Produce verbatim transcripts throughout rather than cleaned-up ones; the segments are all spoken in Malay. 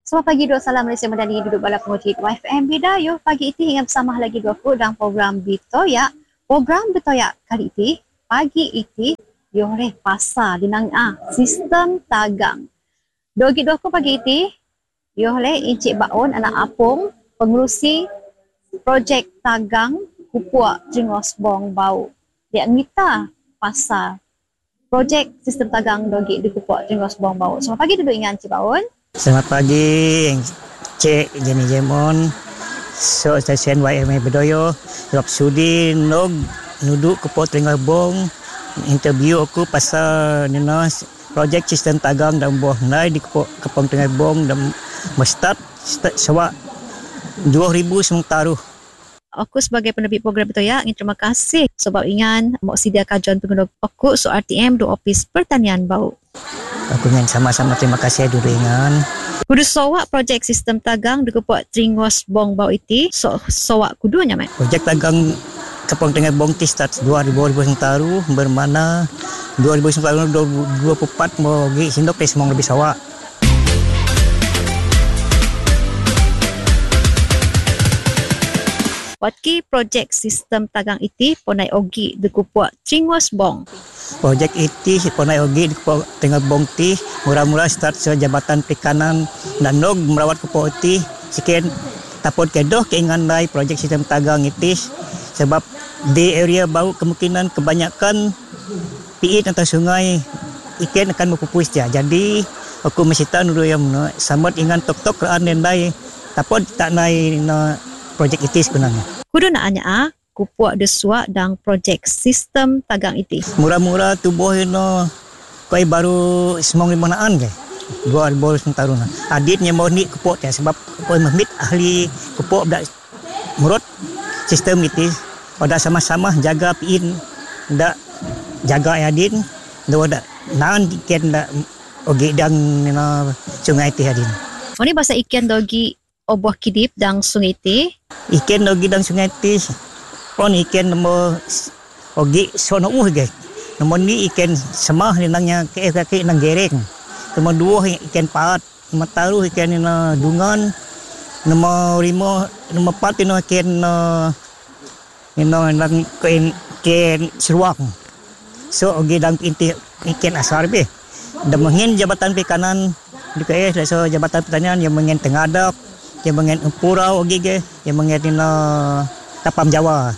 Selamat pagi, dua salam Malaysia Madani duduk bala penguji Y F M Bidayuh. Pagi ini ingat bersama lagi dua ku dalam program Bitoyak. Program Bitoyak kali ini, pagi ini, dioleh pasar dinang ah sistem tagang. Dogi dua ku pagi ini, dioleh Encik Baun anak apung pengurusi projek tagang Kupuak Jengos Bong Bau. Dia ngita pasar projek sistem tagang dogi di Kupuak Jengos Bong Bau. Selamat pagi duduk ingat Encik Baun. Selamat pagi, Cik Jenny Jemon. So, stesen Y M A Bidayuh. Sebab sudi nog nuduk ke Port Tengah Bong. Interview aku pasal you know, projek sistem tagang dan buah nai di Kepong Tengah Bong dan mestart start sewak dua ribu sembilan. Aku sebagai penerbit program Bitoyak ingin terima kasih sebab ingat mau sedia kajuan pengguna aku so R T M do Office Pertanian Bau. Aku ingin sama-sama terima kasih dulu ingat. Kudu sowak projek sistem tagang di Kupuak Tringos Bong Bau iti so sowak kudunya man. Projek tagang Kepong Tengah Bong ti start dua ribu sembilan bermana dua ribu sembilan dua ribu dua puluh empat mau gi sindok tes mong lebih sawak. Watki projek sistem tagang iti ponai ogi di Kupuak Tringos Bong. Projek iti ponai ogi di Kupuak Tengah Bong ti murah-murah start sa Jabatan Perikanan dan nog merawat Kupuak iti sekian tapot kedoh keingan nai projek sistem tagang iti sebab di area bau kemungkinan kebanyakan piit atau sungai ikan akan berpupus dia. Jadi aku mesti tahu dulu yang no, sambat ingan tok-tok keraan nendai tapot tak nai no, projek iti sebenarnya. Kudu nak anya ah Kupuak Desua dan projek sistem tagang iti. Murah-murah tubuh no koi baru semong lima naan ke. Dua ribu sembilan tahun. Aditnya mau ni Kupuak ya sebab koi mahmit ahli Kupuak dak murut sistem iti. Pada sama-sama jaga piin dak jaga adin do dak naan ikan dak ogi dang no, sungai ti adin. Oni bahasa ikan dogi oboh kidip dan sungai ti. Ikan dogi dang sungai ti. Pon ikan nombor ogi sono uh ke. Nombor ni ikan semah nangnya ke kaki nang gereng. Nombor dua ikan paat, nombor taruh ikan na dungan. Nombor lima, nombor empat ino ikan na ino nang ikan ikan seruak. So ogi dang inti ikan asar be. Dan mengin Jabatan Perikanan di K S so Jabatan Pertanian yang mengin Tengadak, yang mengin Empurau ogi ke, yang mengin ino Tapam Jawa.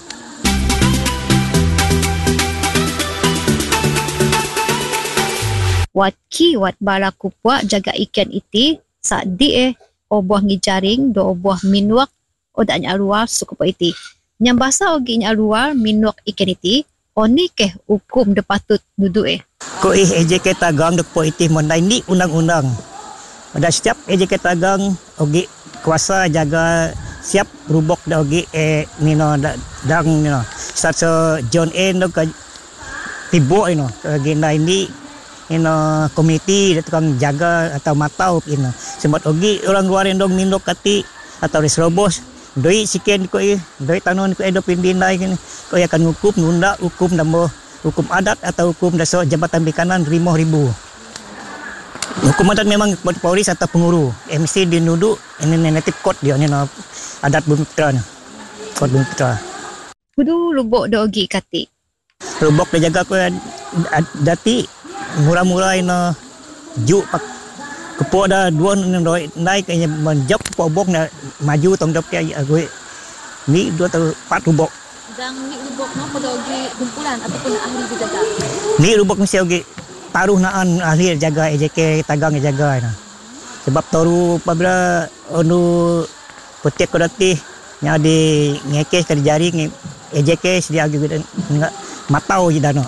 Wat ki wat bala Kupuak jaga ikan iti saat di eh oboh ngijaring do oboh minuak odanya luar suku iti. Nyam basa ogi nya luar minuak ikan iti oni keh hukum de patut nudu eh. Ko ih E J K tagang de po iti mondai ni undang-undang. Pada setiap E J K tagang ogi kuasa jaga siap rubok da ogi eh nino da dang nino. Start so John A no ka tibo ino ogi nai ni ino komiti da tukang jaga atau matau ino. Sempat ogi orang luar endong mindok kati atau resrobos doi sikian ko eh doi tanon ko edo pindinai kini ko akan hukum nunda hukum damo hukum adat atau hukum daso Jabatan Perikanan lima ribu. Hukum adat memang polis atau penguru. M C dinudu ini native code dia ni no adat Bumi Putra ni. Kod Bumi Putra. Kudu lubuk do ogi kati. Lubuk dia jaga ko dati murah-murah ino juk pak Kupuak dah dua naik kayaknya menjap Kupuak na maju tong dap dia gue ni dua atau empat lubuk. Dan ni lubuk no pada ogi kumpulan ataupun ahli dijaga. Ni lubuk mesti ogi taruh naan ahli jaga E J K tagang jaga na. Sebab taru apabila onu petik ko dati nya di ngekes ka jaring E J K sedia agi enggak matau je dano.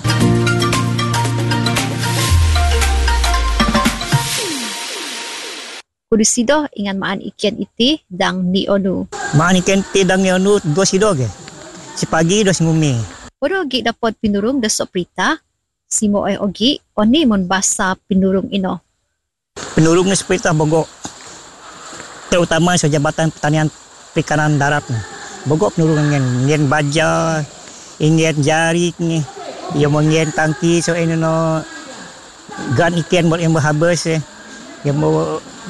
Kudu sidoh ingan maan ikan iti dang ni onu. Maan ikan iti dang ni onu dua sidoh ke. Si pagi dua ngumi. Kudu ogi dapat pinurung desok prita simo ay ogi oni mon basa pinurung ino. Penurung ni seperti bogok. Terutama so Jabatan Pertanian Perikanan Darat ni. Bogok penurung ngin ngin baja, ingin jari ni, yang ngin tangki so ini no gan ikan buat yang berhabis eh. Yang mau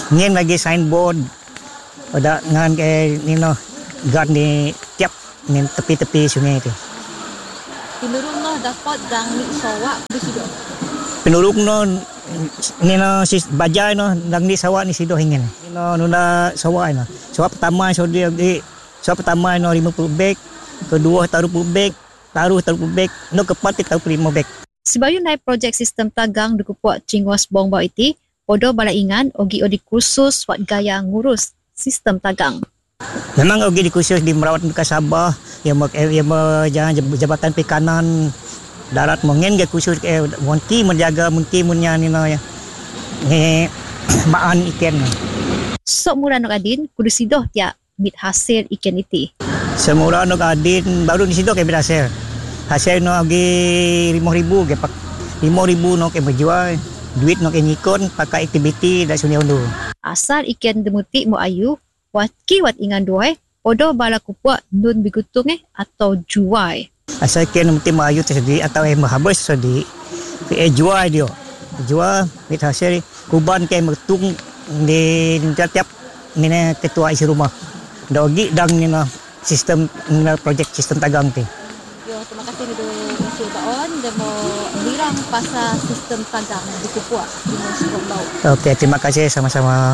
ngin lagi signboard pada ngan ke nino gan di tiap ni tepi-tepi sungai itu. Penurung no dapat dang ni sawak di situ. Penurung no nino sis bajai no dang ni sawak ni sido hingin. Nino nuna sawak no. Sawak pertama so dia di sawak pertama no lima puluh beg, kedua taruh puluh beg, taruh taruh puluh beg, no keempat taruh lima beg. Sebayu naik projek sistem tagang di Kupuak Tringwas Bong Bau iti, podo bala ingan ogi odi kursus wat gaya ngurus sistem tagang. Memang ogi di kursus di merawat muka Sabah, yang yang jangan jabatan perikanan darat mungkin ke kursus ke monti menjaga monti munya ni no ya. Ni baan ikan. Sok murah nok adin kudu sidoh tiap mit hasil ikan iti. Semurah nok adin baru di sidoh ke mit hasil. Hasil no agi lima ribu ke pak lima ribu no ke berjual duit no ke nyikon pakai aktiviti dak sunia undu. Asal ikan demutik mo ayu wat ki wat ingan doai odo bala Kupuak nun bigutung eh atau jual. Asal ikan demutik mo ayu tersedi atau eh habis tersedi ke jual dia. Jual mit hasil kuban ke metung di tiap mina ketua isi rumah. Dogi dang ni no sistem ni projek sistem tagang ti. Terima kasih Hidu Isi Baon dan mau birang pasal sistem tagang di Kupuak di Bong Bau. Okey, terima kasih sama-sama.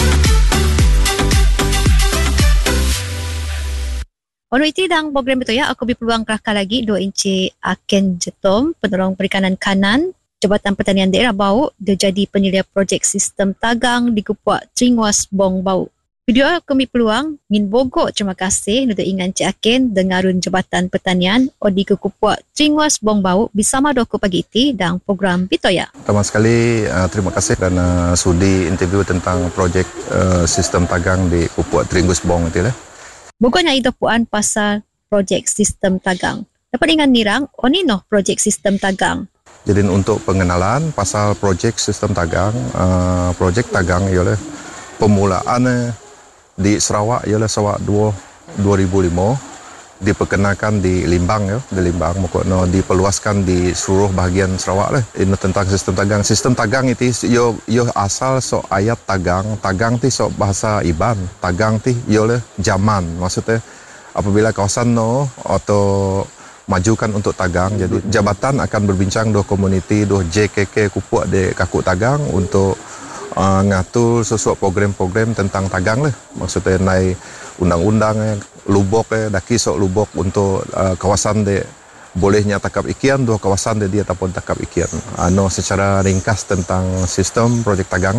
Ono iti dang program itu ya, aku berpeluang kelakar lagi dua inci Aken Jetom, penolong perikanan kanan, Jabatan Pertanian Daerah Bau, dia jadi penyelia projek sistem tagang di Kupuak Tringwas Bong Bau. Video kami peluang min bogok terima kasih nutu ingan Cik Aken dengarun Jabatan Pertanian odi ke Kupuak Tringwas Bong Bau bersama doku pagi iti dan program Bitoya. Pertama sekali uh, terima kasih kerana sudi interview tentang projek uh, sistem tagang di Kupuak Tringwas Bong itu lah. Bogoknya itu puan pasal projek sistem tagang. Dapat ingat nirang oni noh projek sistem tagang. Jadi untuk pengenalan pasal projek sistem tagang, uh, projek tagang ialah permulaan di Sarawak ialah Sarawak dua ribu lima diperkenalkan di Limbang ya, di Limbang makna diperluaskan di seluruh bahagian Sarawak lah. Ini tentang sistem tagang. Sistem tagang itu yo yo asal so ayat tagang. Tagang ti so bahasa Iban. Tagang ti ialah zaman. Maksudnya apabila kawasan no atau majukan untuk tagang, jadi jabatan akan berbincang dua komuniti, dua J K K Kupuak de Kakuk Tagang untuk Uh, ngatur sesuatu program-program tentang tagang lah. Maksudnya naik undang-undang eh, lubok eh, daki sok lubok untuk uh, kawasan de bolehnya takap ikian, dua kawasan de dia tapon takap ikian. Ano uh, secara ringkas tentang sistem projek tagang.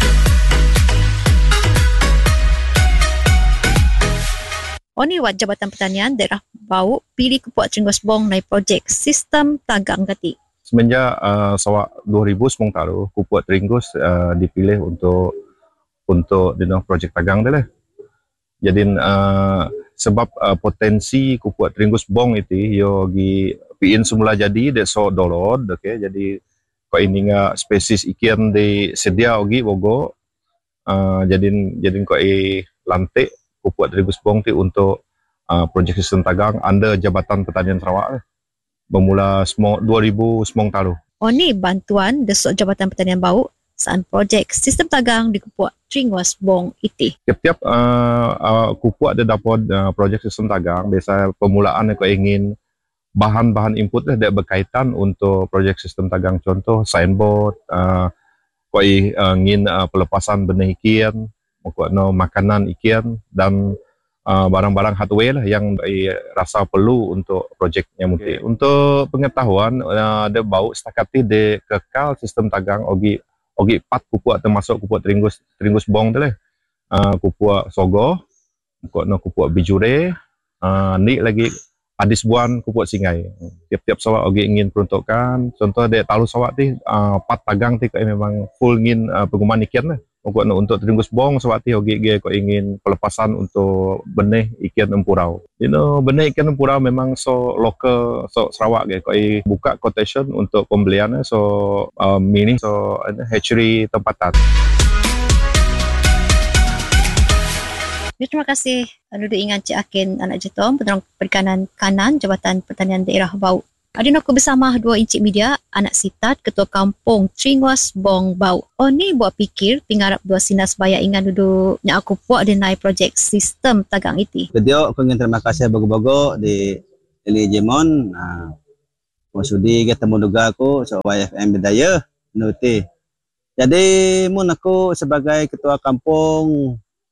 Oni wat Jabatan Pertanian Daerah Bau pilih Kupuak Tringwas Bong naik projek sistem tagang kati. Semenjak uh, Sarawak dua ribu sembilan taruh Kupuak Tringwas uh, dipilih untuk untuk dengan projek tagang dia lah. Jadi uh, sebab uh, potensi Kupuak Tringwas Bong itu yo gi piin semula jadi de so dolod, okey. Jadi ko ini nga spesies ikan di sedia ogi bogo. Uh, jadi jadi ko i lantik Kupuak Tringwas Bong ti untuk uh, projek sistem tagang under Jabatan Pertanian Sarawak lah. Bermula dua ribu sembilan taruh. Oni bantuan desok Jabatan Pertanian Bau saat projek sistem tagang di Kupuak Tringwas Bong iti. Tiap-tiap uh, uh, Kupuak dia dapat uh, projek sistem tagang, biasa permulaan yang kau ingin bahan-bahan input dia berkaitan untuk projek sistem tagang, contoh signboard, uh, kau ingin uh, pelepasan benih ikan, kau no makanan ikan dan Uh, barang-barang hardware lah yang uh, rasa perlu untuk projeknya mungkin. Okay. Untuk pengetahuan, uh, dia bau setakat ni dia kekal sistem tagang ogi ogi empat Kupuak termasuk Kupuak Tringwas Tringwas Bong tu lah. Uh, Kupuak Sogo, Kupuak no Kupuak Bijure, uh, ni lagi Adis Buan Kupuak Singai. Tiap-tiap Sarawak ogi ingin peruntukan. Contoh dia talu Sarawak ni uh, empat tagang ti memang full ingin uh, pengumuman ikan lah. Untuk Tringwas Bong sewaktu ogi ge ko ingin pelepasan untuk benih ikan empurau. You know, benih ikan empurau memang so lokal so Sarawak ge ko buka quotation untuk pembelian so um, mini so uh, hatchery tempatan. Terima kasih Nudu Ingan Cik Aken Anak Jetom, Penolong Perikanan Kanan Jabatan Pertanian Daerah Bau. Adin aku bersama dua Encik Media, anak Sitat, Ketua Kampung Tringuas Bong Bau. Oh ni buat fikir pingarap dua sinas bayar ingan duduk yang aku buat denai projek sistem tagang iti. Kedua aku ingin terima kasih bago-bago di Eli Jemon. Nah, sudi ketemu juga aku so Y F M Bidaya Nuti. Jadi mun aku sebagai ketua kampung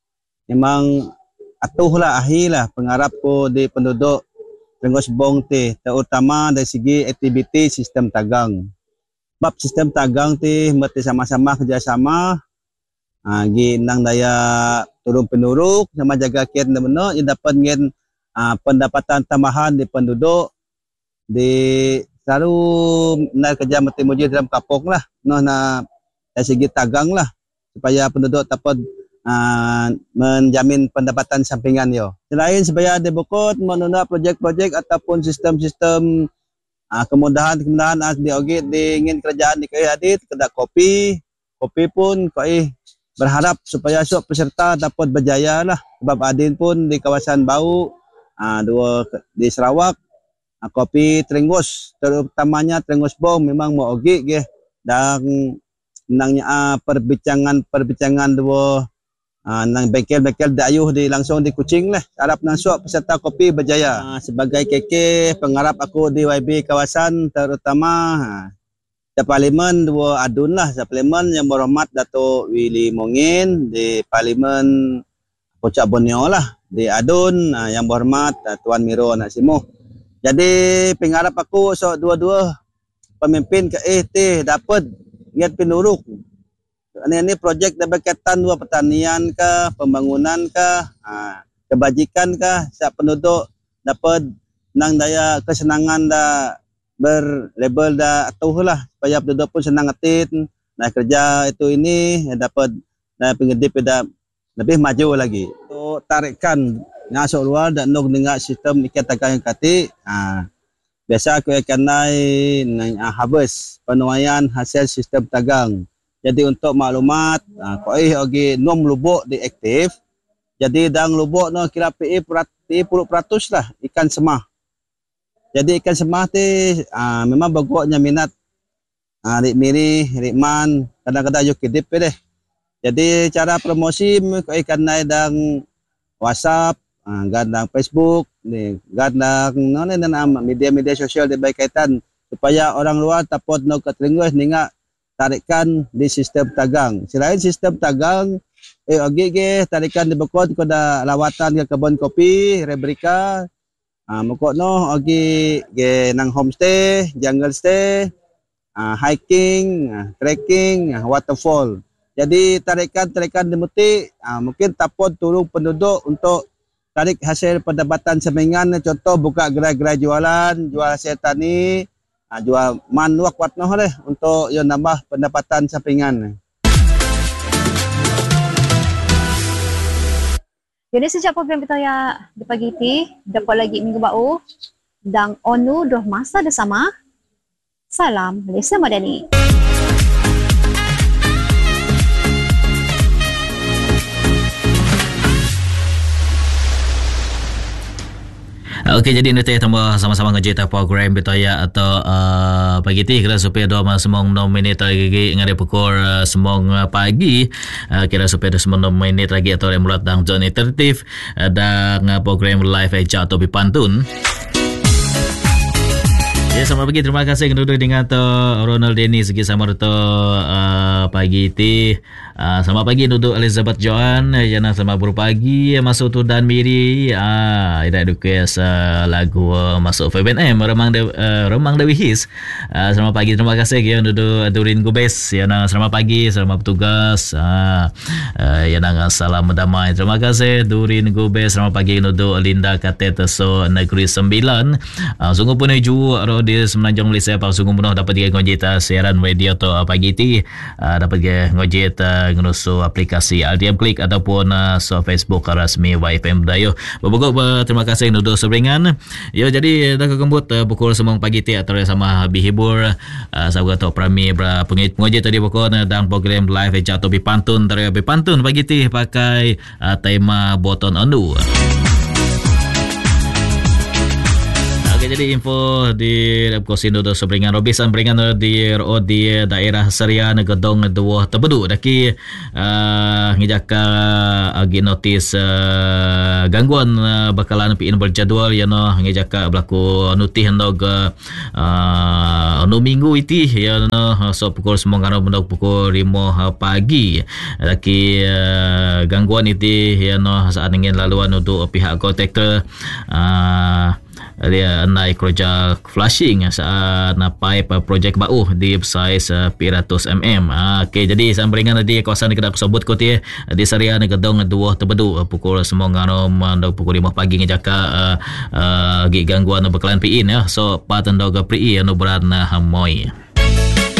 memang atuhlah ahilah pengarap ko di penduduk Tringuas Bong ti, terutama dari segi aktiviti sistem tagang. Bab sistem tagang ti mesti sama-sama kerjasama. Ah, gi nang daya turun penuruk sama jaga kian benar ia dapat ngin ah, pendapatan tambahan di penduduk di selalu nak kerja mesti muji dalam kampung lah. Noh na dari segi tagang lah supaya penduduk dapat Uh, menjamin pendapatan sampingan yo. Selain supaya ada bukut menunda projek-projek ataupun sistem-sistem uh, kemudahan-kemudahan as di ogi di ingin kerjaan di kai adit kedak kopi, kopi pun kai berharap supaya sok peserta dapat berjaya lah. Sebab adin pun di kawasan Bau, uh, dua di Sarawak, uh, kopi Tringuas terutamanya Tringuas Bong memang mau ogi ge dan nangnya uh, perbincangan-perbincangan dua Uh, nang bengkel-bengkel dayuh di langsung di Kuching lah. Harap nang suap peserta kopi berjaya. Uh, sebagai K K pengarap aku di Y B kawasan terutama uh, di parlimen dua adun lah. Di parlimen yang berhormat Dato' Willy Mongin, di parlimen Puncak Borneo lah. Di adun uh, yang berhormat uh, Tuan Miro Nasimo. Jadi pengarap aku so dua-dua pemimpin ke E T dapat ngiat penuruk. Ini, ini projek yang berkaitan dua pertanian kah, pembangunan kah, ha, kebajikan kah, siap penduduk dapat nang daya kesenangan dah berlabel dah atuh lah supaya penduduk pun senang atit, nah kerja itu ini dapat dah pengedip dah lebih maju lagi. So, tarikan ngasuk luar dan nok dengan sistem ikan tagang yang kati, ha, biasa aku akan naik nang harvest penuaian hasil sistem tagang. Jadi untuk maklumat, uh, kau eh ogi nom lubuk di aktif. Jadi dang lubuk no kira P E sepuluh peratus lah ikan semah. Jadi ikan semah ti uh, memang bagusnya minat. Uh, rik miri, rikman, kadang-kadang yuk kedip deh. Jadi cara promosi kau ikan naik dang WhatsApp, uh, gadang Facebook, ni gadang no ni media-media sosial di baik kaitan supaya orang luar dapat no ke Tringuas ninga tarikan di sistem tagang. Selain sistem tagang, eh ogi ge tarikan di bekot ko da lawatan ke kebun kopi, rebrika. Ah mukot no ogi ge nang homestay, jungle stay, ah, hiking, ah, trekking, ah, waterfall. Jadi tarikan-tarikan di muti ah, mungkin tapot turun penduduk untuk tarik hasil pendapatan sampingan, contoh buka gerai-gerai jualan, jual hasil tani. Ha, jual manuak watnoh deh untuk yang nambah pendapatan sampingan. Jadi sejak program kita ya di pagi ini, dapat lagi minggu bau dan onu doh masa bersama. Salam Malaysia Madani. Okey, jadi nanti tambah sama-sama ngejita program betaya atau uh, pagi ti kira supaya dua mas semong enam minit lagi ngade pukul uh, semong pagi uh, kira supaya dua semong enam minit lagi atau remulat dang zone tertib uh, dan uh, program live aja atau pantun. Ya, selamat pagi. Terima kasih kedua dengan to Ronald Denny segi sama to uh, pagi ti. Uh, selamat pagi duduk Elizabeth Joan, jana selamat berpagi masuk tu dan Miri. Ah, uh, ida request uh, lagu uh, masuk F M M Remang de, uh, Remang Dewi His. Uh, selamat pagi. Terima kasih ya duduk Durin Gubes. Yana selamat pagi, selamat bertugas. Ah, uh, yana salam damai. Terima kasih Durin Gubes. Selamat pagi duduk Linda Kateteso Negeri Sembilan. Uh, sungguh pun ju di Semenanjung Malaysia pa sungguh penuh dapat dia ngojita siaran radio to pagi ti. Uh, dapat dia ngojita ngurusu aplikasi R D M Click ataupun uh, so Facebook rasmi Y F M Dayo. Babogok uh, terima kasih nuduh seberingan. Yo jadi dah kekembut uh, pukul semong pagi ti atau sama bihibur uh, sahaja to prami bra pengit tadi pukul uh, dan program live atau pantun dari pantun pagi ti pakai uh, tema boton ondu. Okay, jadi info di Kosin do sebringan Robisan beringan di ro di daerah Serian Gedong Dua Tebedu daki uh, ngijaka agi notis uh, gangguan uh, bakalan piin berjadual ya no ngijaka berlaku nutih ndog uh, no minggu iti ya no so pukul sembilan ndog pukul lima pagi daki uh, gangguan iti ya no saat ingin laluan untuk pihak kontraktor uh, dia naik kerja flushing saat na pipe projek bau di size empat ratus milimeter. Okey, jadi sambringan tadi kawasan kita sebut ko ti di Serian Gedong Dua Tebedu pukul sembilan malam pukul lima pagi ngejaka uh, uh, gangguan bekalan piin ya. So patendog pri no beran hamoi.